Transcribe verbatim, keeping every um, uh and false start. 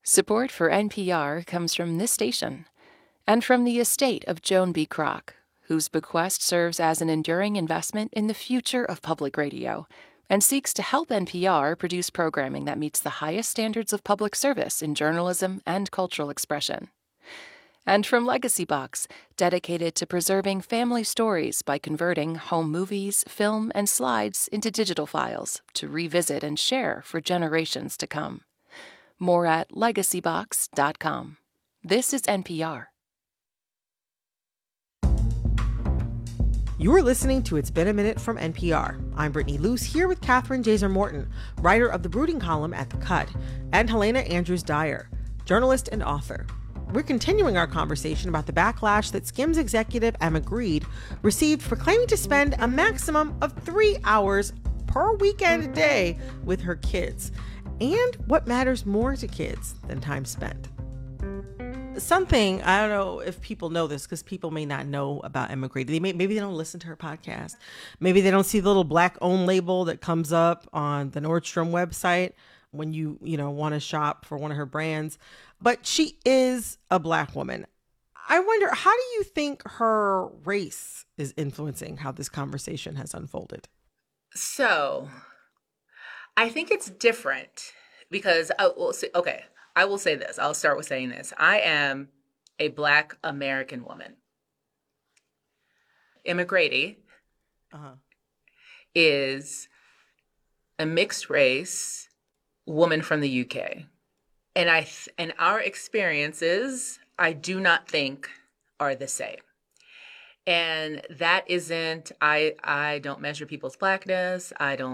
Support for N P R comes from this station and from the estate of Joan B. Kroc, whose bequest serves as an enduring investment in the future of public radio and seeks to help N P R produce programming that meets the highest standards of public service in journalism and cultural expression. And from Legacy Box, dedicated to preserving family stories by converting home movies, film, and slides into digital files to revisit and share for generations to come. More at legacy box dot com. This is N P R. You are listening to It's Been a Minute from N P R. I'm Brittany Luce, here with Catherine Jaser Morton, writer of the Brooding column at The Cut, and Helena Andrews Dyer, journalist and author. We're continuing our conversation about the backlash that Skims executive Emma Grede received for claiming to spend a maximum of three hours per weekend a day with her kids, and what matters more to kids than time spent. Something, I don't know if people know this because people may not know about Emma Grede. They may, maybe they don't listen to her podcast. Maybe they don't see the little black owned label that comes up on the Nordstrom website when you, you know, want to shop for one of her brands. But she is a black woman. I wonder, how do you think her race is influencing how this conversation has unfolded? So I think it's different because, oh, well, okay, I will say this. I'll start with saying this. I am a Black American woman. Emma Grede uh-huh. is a mixed race woman from the U K. And I, and our experiences, I do not think are the same. And that isn't, I, I don't measure people's blackness. I don't